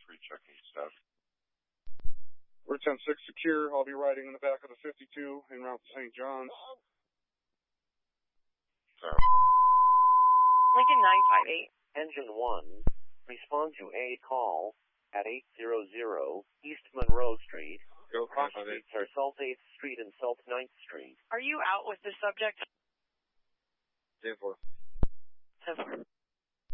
checking stuff. We're 10-6 secure. I'll be riding in the back of the 52 en route to St. John's. Lincoln 958. Engine 1, respond to a call at 800 East Monroe Street. Go Cross streets are Salt 8th Street and Salt 9th Street. Are you out with the subject? 10-4. 10-4.